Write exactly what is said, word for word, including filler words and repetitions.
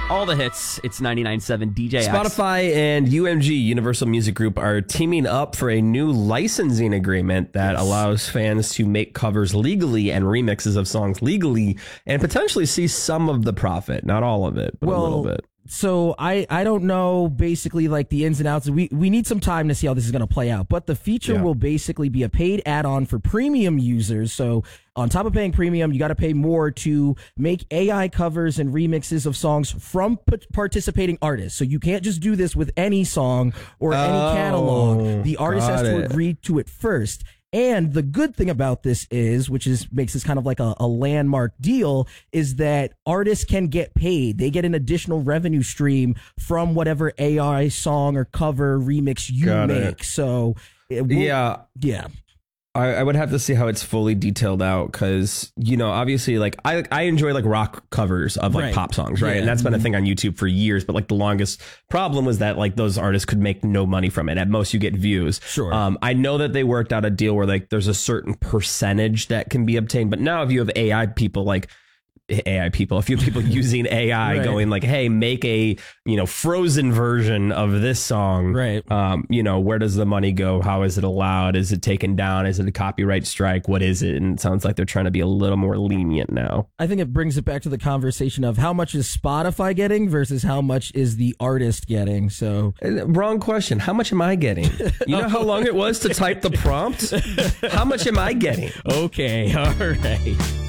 All the hits. It's ninety-nine point seven D J X. Spotify and U M G, Universal Music Group, are teaming up for a new licensing agreement that yes. allows fans to make covers legally and remixes of songs legally and potentially see some of the profit. Not all of it, but well, a little bit. So I, I don't know basically like the ins and outs. We we need some time to see how this is going to play out. But the feature yeah. will basically be a paid add-on for premium users. So on top of paying premium, you got to pay more to make A I covers and remixes of songs from p- participating artists. So you can't just do this with any song or any oh, catalog. The artist has to it. agree to it first. And the good thing about this is, which is makes this kind of like a, a landmark deal, is that artists can get paid. They get an additional revenue stream from whatever A I song or cover remix you Got make. It. So it will, yeah, yeah. I, I would have to see how it's fully detailed out because, you know, obviously, like, I I enjoy, like, rock covers of, like, right. pop songs, right? Yeah. And that's been a thing on YouTube for years. But, like, the longest problem was that, like, those artists could make no money from it. At most, you get views. Sure. Um, I know that they worked out a deal where, like, there's a certain percentage that can be obtained. But now if you have A I people, like... A I people, a few people using A I right. going like, hey, make a, you know, Frozen version of this song. Right. Um, you know, where does the money go? How is it allowed? Is it taken down? Is it a copyright strike? What is it? And it sounds like they're trying to be a little more lenient now. I think it brings it back to the conversation of how much is Spotify getting versus how much is the artist getting. So wrong question. How much am I getting? You know how long it was to type the prompt? How much am I getting? Okay. All right.